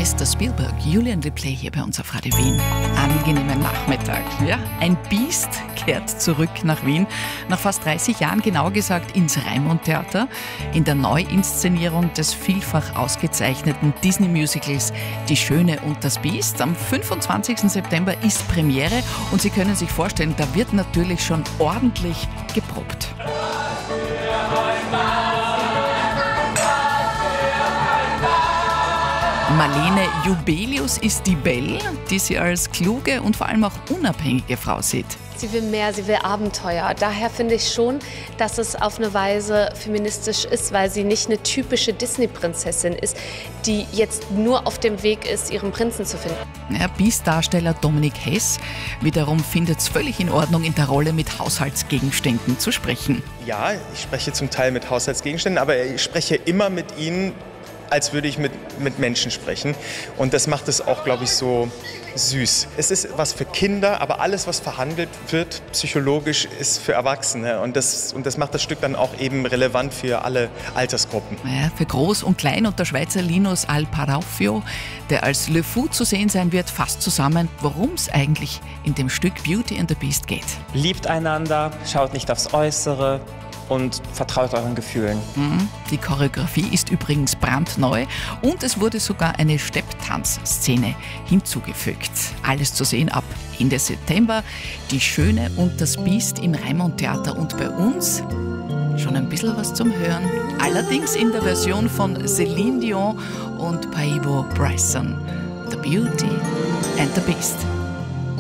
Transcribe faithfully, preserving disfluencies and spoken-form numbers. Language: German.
Mister Spielberg, Julian Ripley hier bei uns auf Radio Wien. Angenehmen Nachmittag. Ja, ein Biest kehrt zurück nach Wien. Nach fast dreißig Jahren, genau gesagt ins Raimund-Theater, in der Neuinszenierung des vielfach ausgezeichneten Disney-Musicals Die Schöne und das Biest. Am fünfundzwanzigsten September ist Premiere und Sie können sich vorstellen, da wird natürlich schon ordentlich geprobt. Marlene Jubelius ist die Belle, die sie als kluge und vor allem auch unabhängige Frau sieht. Sie will mehr, sie will Abenteuer. Daher finde ich schon, dass es auf eine Weise feministisch ist, weil sie nicht eine typische Disney-Prinzessin ist, die jetzt nur auf dem Weg ist, ihren Prinzen zu finden. Ja, Biest-Darsteller Dominik Hess wiederum findet es völlig in Ordnung, in der Rolle mit Haushaltsgegenständen zu sprechen. Ja, ich spreche zum Teil mit Haushaltsgegenständen, aber ich spreche immer mit ihnen, als würde ich mit, mit Menschen sprechen. Und das macht es auch, glaube ich, so süß. Es ist was für Kinder, aber alles, was verhandelt wird, psychologisch, ist für Erwachsene. Und das, und das macht das Stück dann auch eben relevant für alle Altersgruppen. Ja, für Groß und Klein und der Schweizer Linus Alparaufio, der als Le Fou zu sehen sein wird, fasst zusammen, worum es eigentlich in dem Stück Beauty and the Beast geht. Liebt einander, schaut nicht aufs Äußere und vertraut euren Gefühlen. Die Choreografie ist übrigens brandneu und es wurde sogar eine Stepptanzszene hinzugefügt. Alles zu sehen ab Ende September. Die Schöne und das Biest im Raimund-Theater und bei uns schon ein bisschen was zum Hören. Allerdings in der Version von Celine Dion und Paabo Bryson. The Beauty and the Beast.